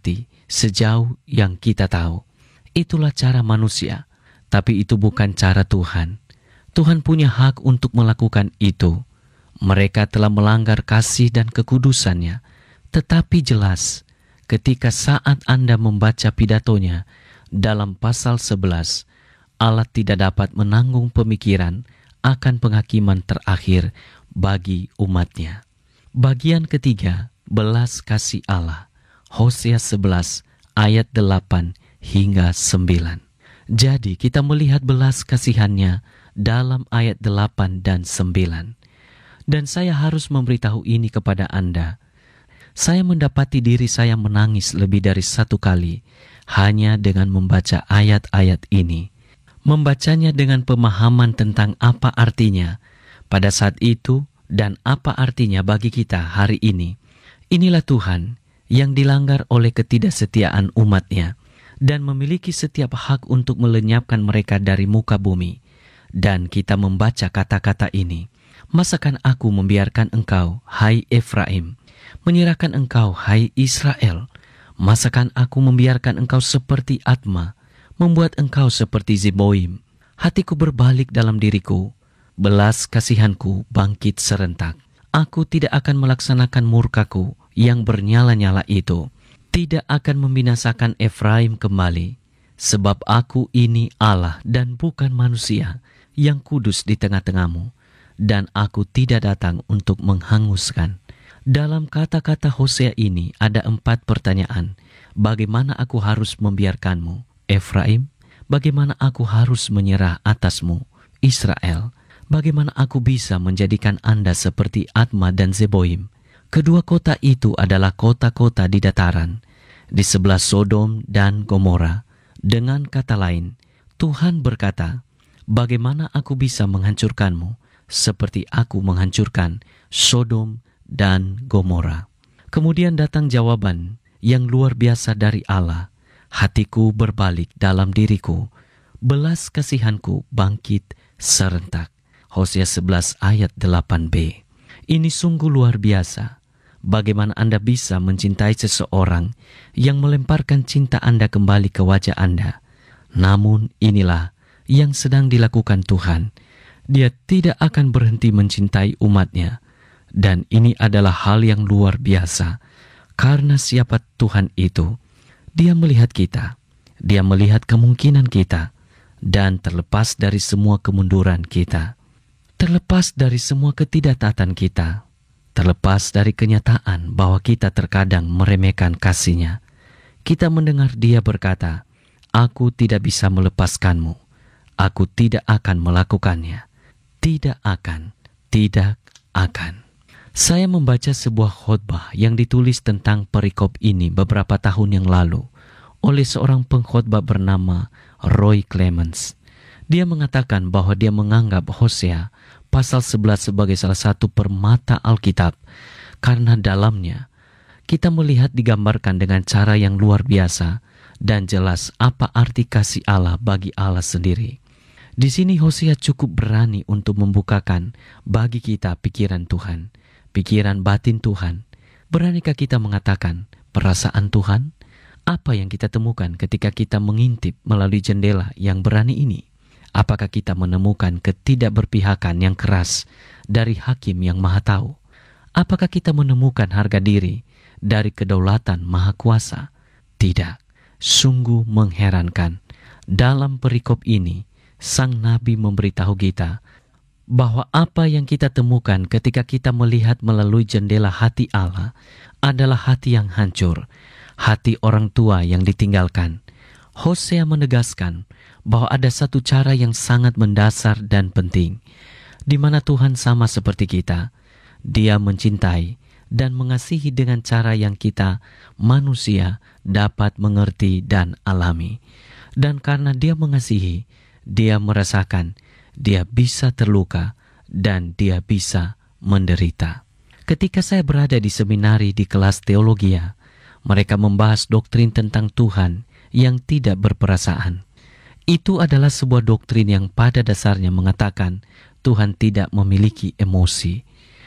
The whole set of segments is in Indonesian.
mengerti sejauh yang kita tahu. Itulah cara manusia, tapi itu bukan cara Tuhan. Tuhan punya hak untuk melakukan itu. Mereka telah melanggar kasih dan kekudusannya. Tetapi jelas, ketika saat Anda membaca pidatonya dalam pasal 11, Allah tidak dapat menanggung pemikiran akan penghakiman terakhir bagi umatnya. Bagian ketiga, belas kasih Allah. Hosea 11 ayat 8 hingga 9. Jadi kita melihat belas kasihannya dalam ayat 8 dan 9. Dan saya harus memberitahu ini kepada Anda. Saya mendapati diri saya menangis lebih dari satu kali hanya dengan membaca ayat-ayat ini. Membacanya dengan pemahaman tentang apa artinya pada saat itu dan apa artinya bagi kita hari ini. Inilah Tuhan yang dilanggar oleh ketidaksetiaan umatnya dan memiliki setiap hak untuk melenyapkan mereka dari muka bumi. Dan kita membaca kata-kata ini. Masakan aku membiarkan engkau, hai Efraim, menyerahkan engkau, hai Israel? Masakan aku membiarkan engkau seperti Atma, membuat engkau seperti Zeboim? Hatiku berbalik dalam diriku, belas kasihanku bangkit serentak. Aku tidak akan melaksanakan murkaku yang bernyala-nyala itu, tidak akan membinasakan Efraim kembali. Sebab aku ini Allah dan bukan manusia yang kudus di tengah-tengahmu, dan aku tidak datang untuk menghanguskan. Dalam kata-kata Hosea ini ada 4 pertanyaan. Bagaimana aku harus membiarkanmu, Efraim? Bagaimana aku harus menyerah atasmu, Israel? Bagaimana aku bisa menjadikan Anda seperti Atma dan Zeboim? Kedua kota itu adalah kota-kota di dataran, di sebelah Sodom dan Gomora. Dengan kata lain, Tuhan berkata, bagaimana aku bisa menghancurkanmu seperti aku menghancurkan Sodom dan Gomora? Kemudian datang jawaban yang luar biasa dari Allah. Hatiku berbalik dalam diriku, belas kasihanku bangkit serentak. Hosea 11 ayat 8b. Ini sungguh luar biasa. Bagaimana Anda bisa mencintai seseorang yang melemparkan cinta Anda kembali ke wajah Anda? Namun inilah yang sedang dilakukan Tuhan. Dia tidak akan berhenti mencintai umatnya. Dan ini adalah hal yang luar biasa. Karena siapa Tuhan itu? Dia melihat kita. Dia melihat kemungkinan kita. Dan terlepas dari semua kemunduran kita. Terlepas dari semua ketidaktaatan kita. Terlepas dari kenyataan bahwa kita terkadang meremehkan kasih-Nya. Kita mendengar Dia berkata, aku tidak bisa melepaskanmu. Aku tidak akan melakukannya. Tidak akan. Tidak akan. Saya membaca sebuah khotbah yang ditulis tentang perikop ini beberapa tahun yang lalu oleh seorang pengkhotbah bernama Roy Clemens. Dia mengatakan bahwa dia menganggap Hosea pasal 11 sebagai salah satu permata Alkitab karena dalamnya kita melihat digambarkan dengan cara yang luar biasa dan jelas apa arti kasih Allah bagi Allah sendiri. Di sini Hosea cukup berani untuk membukakan bagi kita pikiran Tuhan, pikiran batin Tuhan. Beranikah kita mengatakan perasaan Tuhan? Apa yang kita temukan ketika kita mengintip melalui jendela yang berani ini? Apakah kita menemukan ketidakberpihakan yang keras dari Hakim yang Maha Tahu? Apakah kita menemukan harga diri dari kedaulatan Maha Kuasa? Tidak. Sungguh mengherankan. Dalam perikop ini, Sang Nabi memberitahu kita bahwa apa yang kita temukan ketika kita melihat melalui jendela hati Allah adalah hati yang hancur, hati orang tua yang ditinggalkan. Hosea menegaskan bahwa ada satu cara yang sangat mendasar dan penting, di mana Tuhan sama seperti kita. Dia mencintai dan mengasihi dengan cara yang kita manusia dapat mengerti dan alami. Dan karena Dia mengasihi, Dia merasakan, Dia bisa terluka, dan Dia bisa menderita. Ketika saya berada di seminari di kelas teologia, mereka membahas doktrin tentang Tuhan yang tidak berperasaan. Itu adalah sebuah doktrin yang pada dasarnya mengatakan Tuhan tidak memiliki emosi.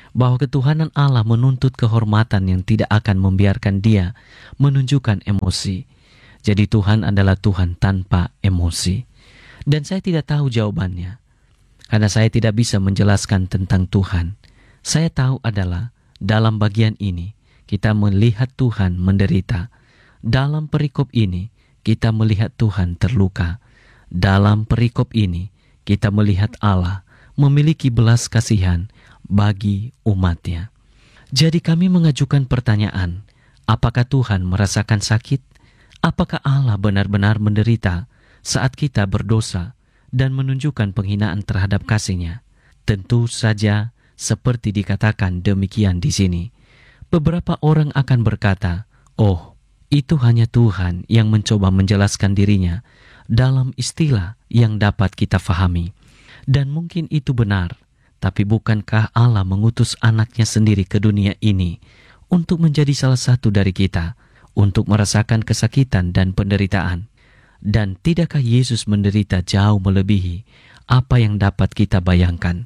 bahwa ketuhanan Allah menuntut kehormatan yang tidak akan membiarkan dia menunjukkan emosi. Jadi Tuhan adalah Tuhan tanpa emosi. Dan saya tidak tahu jawabannya, karena saya tidak bisa menjelaskan tentang Tuhan. Saya tahu adalah dalam bagian ini kita melihat Tuhan menderita. Dalam perikop ini kita melihat Tuhan terluka. Dalam perikop ini kita melihat Allah memiliki belas kasihan bagi umatnya. Jadi kami mengajukan pertanyaan, apakah Tuhan merasakan sakit? Apakah Allah benar-benar menderita saat kita berdosa dan menunjukkan penghinaan terhadap kasih-Nya? Tentu saja seperti dikatakan demikian di sini. Beberapa orang akan berkata, oh, itu hanya Tuhan yang mencoba menjelaskan dirinya dalam istilah yang dapat kita fahami. Dan mungkin itu benar, tapi bukankah Allah mengutus anaknya sendiri ke dunia ini untuk menjadi salah satu dari kita, untuk merasakan kesakitan dan penderitaan? Dan tidakkah Yesus menderita jauh melebihi apa yang dapat kita bayangkan?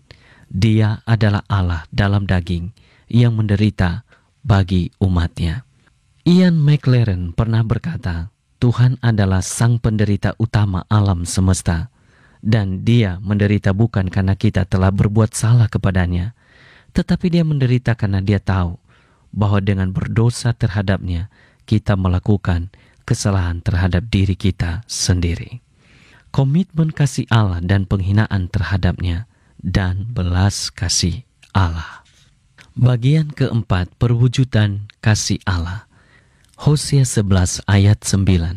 Dia adalah Allah dalam daging yang menderita bagi umatnya. Ian McLaren pernah berkata, Tuhan adalah sang penderita utama alam semesta, dan dia menderita bukan karena kita telah berbuat salah kepadanya, tetapi dia menderita karena dia tahu bahwa dengan berdosa terhadapnya, kita melakukan kesalahan terhadap diri kita sendiri. Komitmen kasih Allah dan penghinaan terhadapnya, dan belas kasih Allah. Bagian keempat, perwujudan kasih Allah. Hosea 11 ayat 9.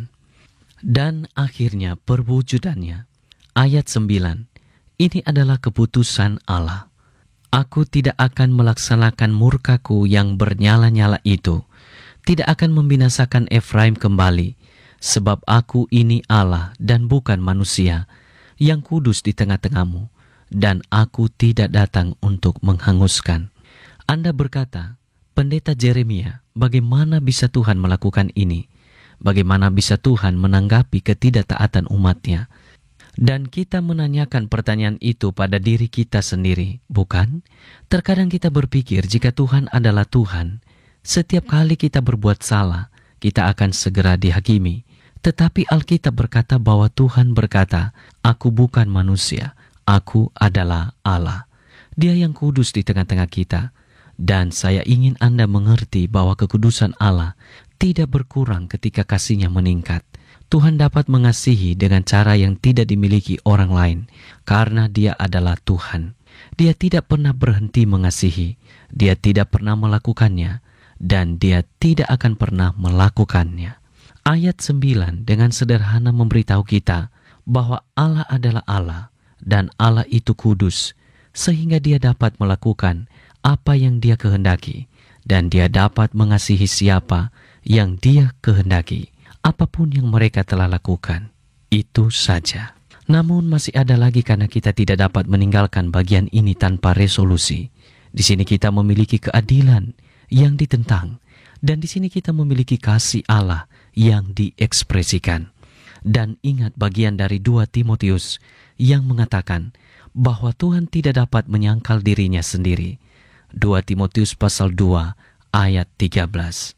Dan akhirnya perwujudannya. Ayat 9. Ini adalah keputusan Allah. Aku tidak akan melaksanakan murkaku yang bernyala-nyala itu. Tidak akan membinasakan Efraim kembali. Sebab aku ini Allah dan bukan manusia, yang kudus di tengah-tengahmu. Dan aku tidak datang untuk menghanguskan. Anda berkata, Pendeta Jeremia, bagaimana bisa Tuhan melakukan ini? Bagaimana bisa Tuhan menanggapi ketidaktaatan umatnya? Dan kita menanyakan pertanyaan itu pada diri kita sendiri, bukan? Terkadang kita berpikir jika Tuhan adalah Tuhan, setiap kali kita berbuat salah, kita akan segera dihakimi. Tetapi Alkitab berkata bahwa Tuhan berkata, Aku bukan manusia, Aku adalah Allah. Dia yang kudus di tengah-tengah kita. Dan saya ingin Anda mengerti bahwa kekudusan Allah tidak berkurang ketika kasih-Nya meningkat. Tuhan dapat mengasihi dengan cara yang tidak dimiliki orang lain, karena Dia adalah Tuhan. Dia tidak pernah berhenti mengasihi, Dia tidak pernah melakukannya, dan Dia tidak akan pernah melakukannya. Ayat 9 dengan sederhana memberitahu kita bahwa Allah adalah Allah, dan Allah itu kudus, sehingga Dia dapat melakukan apa yang Dia kehendaki, dan Dia dapat mengasihi siapa yang Dia kehendaki. Apapun yang mereka telah lakukan, itu saja. Namun masih ada lagi karena kita tidak dapat meninggalkan bagian ini tanpa resolusi. Di sini kita memiliki keadilan yang ditentang, dan di sini kita memiliki kasih Allah yang diekspresikan. Dan ingat bagian dari 2 Timotius yang mengatakan bahwa Tuhan tidak dapat menyangkal dirinya sendiri. 2 Timotius pasal 2 ayat 13.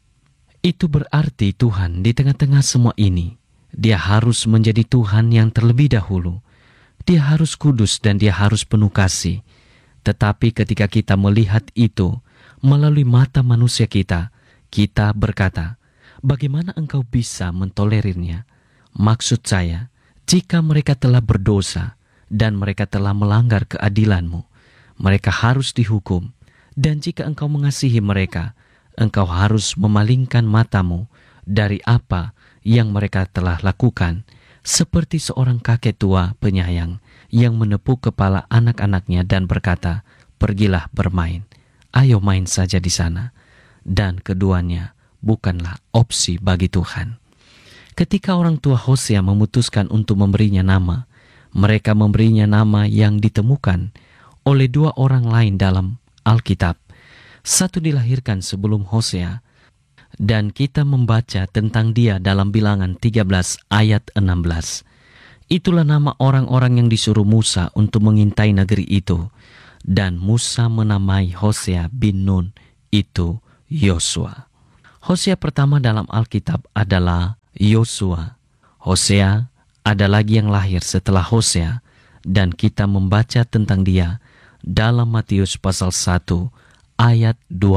Itu berarti Tuhan di tengah-tengah semua ini, Dia harus menjadi Tuhan yang terlebih dahulu. Dia harus kudus dan Dia harus penuh kasih. Tetapi ketika kita melihat itu melalui mata manusia kita berkata, bagaimana Engkau bisa mentolerirnya? Maksud saya, jika mereka telah berdosa dan mereka telah melanggar keadilan-Mu, mereka harus dihukum. Dan jika Engkau mengasihi mereka, Engkau harus memalingkan matamu dari apa yang mereka telah lakukan, seperti seorang kakek tua penyayang yang menepuk kepala anak-anaknya dan berkata, pergilah bermain, ayo main saja di sana. Dan keduanya bukanlah opsi bagi Tuhan. Ketika orang tua Hosea memutuskan untuk memberinya nama, mereka memberinya nama yang ditemukan oleh 2 orang lain dalam Alkitab. Satu dilahirkan sebelum Hosea, dan kita membaca tentang dia dalam Bilangan 13 ayat 16. Itulah nama orang-orang yang disuruh Musa untuk mengintai negeri itu. dan Musa menamai Hosea bin Nun itu Yosua. Hosea pertama dalam Alkitab adalah Yosua. Hosea ada lagi yang lahir setelah Hosea, dan kita membaca tentang dia dalam Matius pasal 1 ayat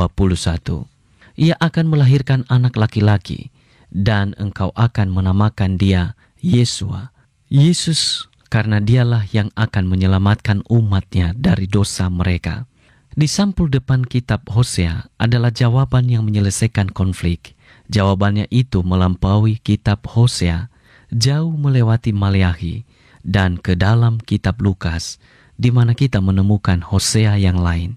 21. Ia akan melahirkan anak laki-laki, dan engkau akan menamakan dia Yesua. Yesus, karena dialah yang akan menyelamatkan umatnya dari dosa mereka. Di sampul depan kitab Hosea adalah jawaban yang menyelesaikan konflik. Jawabannya itu melampaui kitab Hosea, jauh melewati Maleakhi, dan ke dalam kitab Lukas, di mana kita menemukan Hosea yang lain.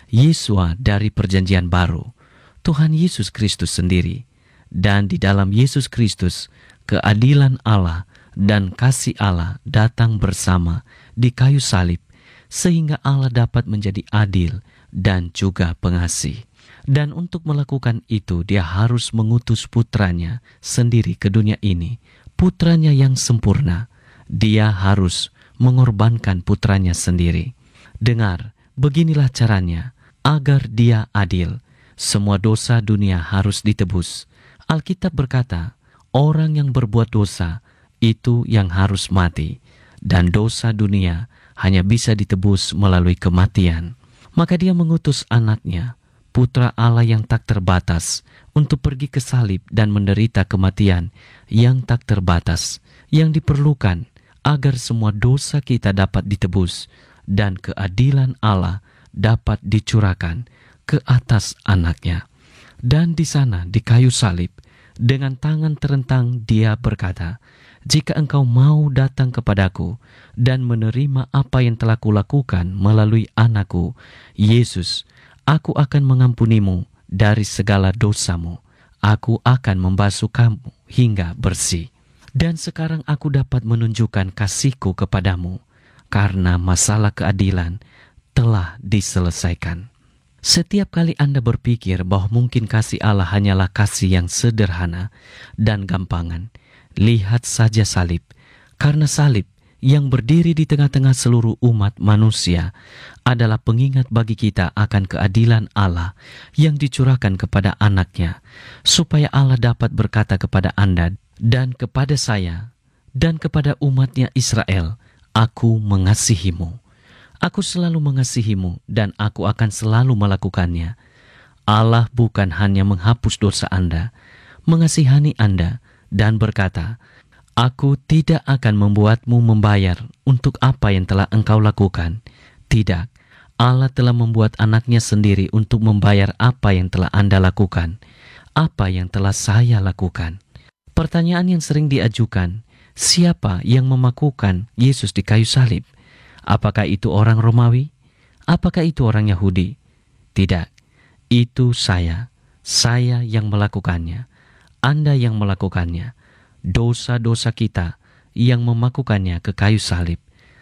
Yesua dari Perjanjian Baru, Tuhan Yesus Kristus sendiri. Dan di dalam Yesus Kristus, keadilan Allah dan kasih Allah datang bersama di kayu salib, sehingga Allah dapat menjadi adil dan juga pengasih. Dan untuk melakukan itu, dia harus mengutus putranya sendiri ke dunia ini, putranya yang sempurna. Dia harus mengorbankan putranya sendiri. Dengar, beginilah caranya agar dia adil. Semua dosa dunia harus ditebus. Alkitab berkata, orang yang berbuat dosa itu yang harus mati, dan dosa dunia hanya bisa ditebus melalui kematian. Maka dia mengutus anaknya, putra Allah yang tak terbatas, untuk pergi ke salib dan menderita kematian yang tak terbatas, yang diperlukan agar semua dosa kita dapat ditebus dan keadilan Allah dapat dicurahkan ke atas anaknya. Dan di sana, di kayu salib, dengan tangan terentang dia berkata, jika engkau mau datang kepadaku dan menerima apa yang telah kulakukan melalui anakku, Yesus, aku akan mengampunimu dari segala dosamu. Aku akan membasuh kamu hingga bersih. Dan sekarang aku dapat menunjukkan kasihku kepadamu, karena masalah keadilan telah diselesaikan. Setiap kali Anda berpikir bahwa mungkin kasih Allah hanyalah kasih yang sederhana dan gampangan, lihat saja salib. Karena salib yang berdiri di tengah-tengah seluruh umat manusia adalah pengingat bagi kita akan keadilan Allah yang dicurahkan kepada anaknya, supaya Allah dapat berkata kepada Anda dan kepada saya dan kepada umatnya Israel, aku mengasihimu. Aku selalu mengasihimu dan aku akan selalu melakukannya. Allah bukan hanya menghapus dosa Anda, mengasihani Anda dan berkata, aku tidak akan membuatmu membayar untuk apa yang telah engkau lakukan. Tidak, Allah telah membuat anaknya sendiri untuk membayar apa yang telah Anda lakukan, apa yang telah saya lakukan. Pertanyaan yang sering diajukan, siapa yang memakukan Yesus di kayu salib? Apakah itu orang Romawi? Apakah itu orang Yahudi? Tidak, itu saya yang melakukannya. Anda yang melakukannya. Dosa-dosa kita yang memakukannya ke kayu salib.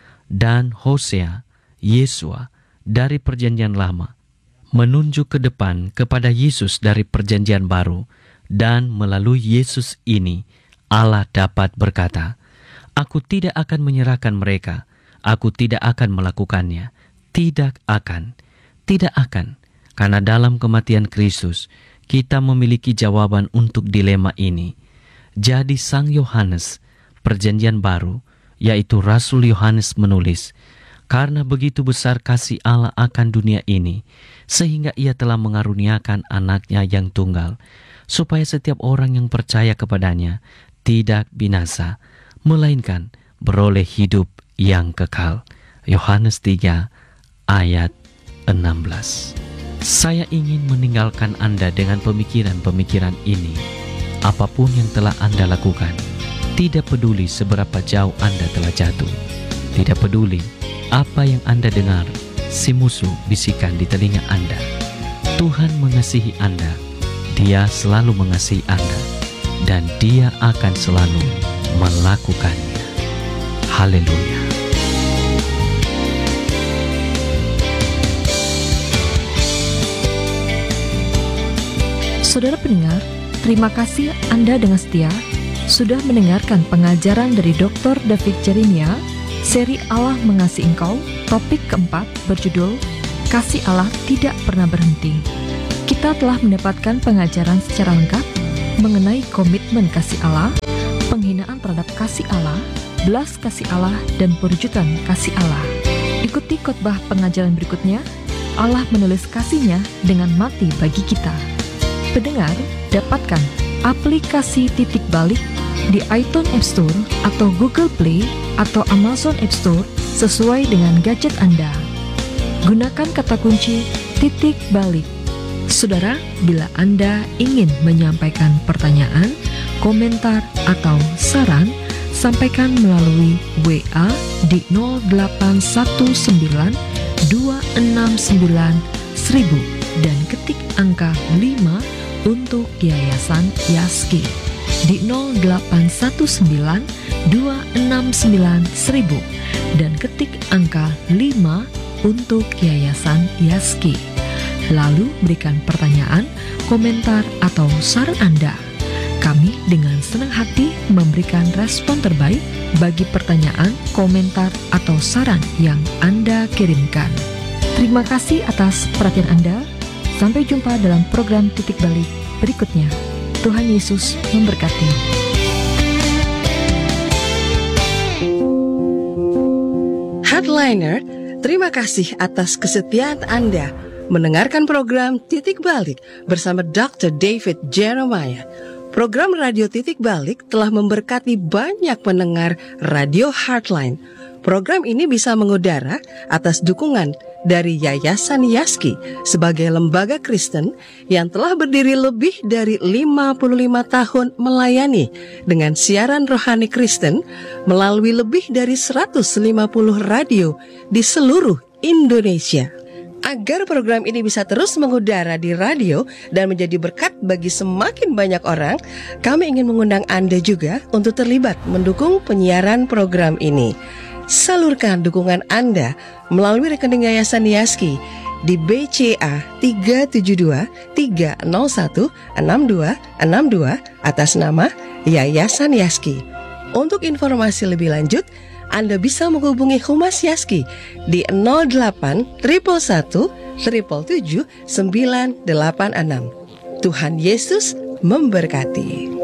Dan Hosea, Yesua dari Perjanjian Lama, menunjuk ke depan kepada Yesus dari Perjanjian Baru. Dan melalui Yesus ini, Allah dapat berkata, aku tidak akan menyerahkan mereka. Aku tidak akan melakukannya. Tidak akan. Karena dalam kematian Kristus, kita memiliki jawaban untuk dilema ini. Jadi Sang Yohanes, Perjanjian Baru, yaitu Rasul Yohanes menulis, karena begitu besar kasih Allah akan dunia ini, sehingga ia telah mengaruniakan anaknya yang tunggal, supaya setiap orang yang percaya kepadanya tidak binasa, melainkan beroleh hidup yang kekal. Yohanes 3 ayat 16. Saya ingin meninggalkan Anda dengan pemikiran-pemikiran ini. Apapun yang telah Anda lakukan, tidak peduli seberapa jauh Anda telah jatuh, tidak peduli apa yang Anda dengar si musuh bisikan di telinga Anda. Tuhan mengasihi Anda. Dia selalu mengasihi Anda, dan Dia akan selalu melakukannya. Haleluya. Saudara pendengar, terima kasih Anda dengan setia sudah mendengarkan pengajaran dari Dr. David Jeremia Seri Allah Mengasihi Engkau, topik keempat berjudul Kasih Allah Tidak Pernah Berhenti. Kita telah mendapatkan pengajaran secara lengkap mengenai komitmen kasih Allah, penghinaan terhadap kasih Allah, belas kasih Allah, dan perwujudan kasih Allah. Ikuti khotbah pengajaran berikutnya. Allah menulis kasih-Nya dengan mati bagi kita. Pendengar, dapatkan aplikasi Titik Balik di iTunes App Store atau Google Play atau Amazon App Store sesuai dengan gadget Anda. Gunakan kata kunci Titik Balik. Saudara, bila Anda ingin menyampaikan pertanyaan, komentar, atau saran, sampaikan melalui WA di 0819 269 1000 dan ketik angka 5 untuk Yayasan Yaski di 0819 269 1000 dan ketik angka 5 untuk Yayasan Yaski. Lalu berikan pertanyaan, komentar, atau saran Anda. Kami dengan senang hati memberikan respon terbaik bagi pertanyaan, komentar, atau saran yang Anda kirimkan. Terima kasih atas perhatian Anda. Sampai jumpa dalam program Titik Balik berikutnya. Tuhan Yesus memberkati. Headliner, terima kasih atas kesetiaan Anda mendengarkan program Titik Balik bersama Dr. David Jeremiah. Program Radio Titik Balik telah memberkati banyak pendengar Radio Heartline. Program ini bisa mengudara atas dukungan dari Yayasan Yaski sebagai lembaga Kristen yang telah berdiri lebih dari 55 tahun melayani dengan siaran rohani Kristen melalui lebih dari 150 radio di seluruh Indonesia. Agar program ini bisa terus mengudara di radio dan menjadi berkat bagi semakin banyak orang, kami ingin mengundang Anda juga untuk terlibat mendukung penyiaran program ini. Salurkan dukungan Anda melalui rekening Yayasan Yaski di BCA 372-301-6262 atas nama Yayasan Yaski. Untuk informasi lebih lanjut, Anda bisa menghubungi Humas Yaski di 08 111 777 986. Tuhan Yesus memberkati.